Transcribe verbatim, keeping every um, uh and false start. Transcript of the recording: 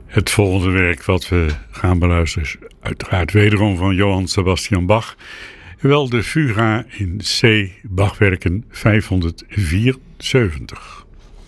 Het volgende werk wat we gaan beluisteren is uiteraard wederom van Johann Sebastian Bach. Wel de Fuga in C, Bachwerken vijfhonderdvierenzeventig.